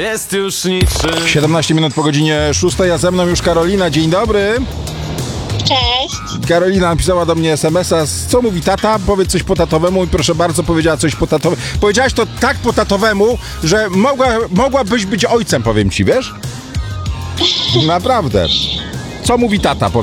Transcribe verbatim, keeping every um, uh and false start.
jest już niczym. siedemnaście minut po godzinie szóstej, a ze mną już Karolina. Dzień dobry. Cześć. Karolina napisała do mnie es em es a. Co mówi tata? Powiedz coś po tatowemu i proszę bardzo, powiedziała coś po tatowemu. Powiedziałaś to tak po tatowemu, że mogła, mogłabyś być ojcem, powiem ci, wiesz? Naprawdę. Co mówi tata?